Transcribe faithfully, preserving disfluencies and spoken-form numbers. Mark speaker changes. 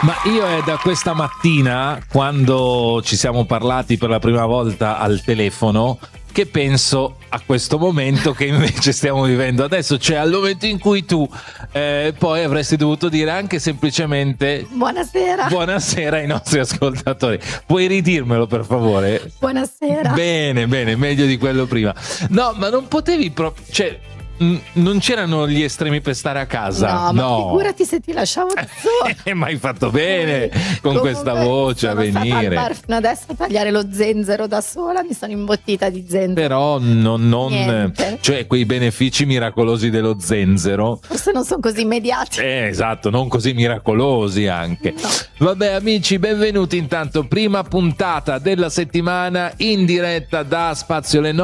Speaker 1: Ma io è da questa mattina, quando ci siamo parlati per la prima volta al telefono, che penso a questo momento che invece stiamo vivendo adesso, cioè al momento in cui tu eh, poi avresti dovuto dire anche semplicemente
Speaker 2: buonasera.
Speaker 1: Buonasera ai nostri ascoltatori. Puoi ridirmelo per favore?
Speaker 2: Buonasera.
Speaker 1: Bene, bene, meglio di quello prima. No, ma non potevi proprio, cioè mh, non c'erano gli estremi per stare a casa?
Speaker 2: No, ma figurati se ti lasciavo da sola.
Speaker 1: Ma hai fatto bene sì, con questa voce a venire.
Speaker 2: Sono stata al bar fino adesso a tagliare lo zenzero da sola, mi sono imbottita di zenzero.
Speaker 1: Però non, non cioè quei benefici miracolosi dello zenzero
Speaker 2: forse non sono così immediati.
Speaker 1: Eh, esatto, non così miracolosi anche. No. Vabbè amici, benvenuti intanto, prima puntata della settimana in diretta da Spazio Le